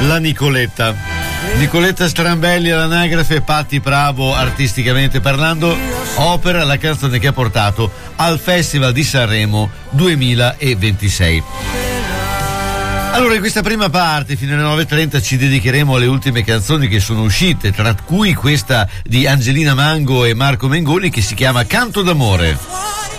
La Nicoletta Strambelli all'anagrafe, Patti Bravo artisticamente parlando, Opera, la canzone che ha portato al Festival di Sanremo 2026. Allora, in questa prima parte, fino alle 9:30, ci dedicheremo alle ultime canzoni che sono uscite, tra cui questa di Angelina Mango e Marco Mengoni che si chiama Canto d'amore.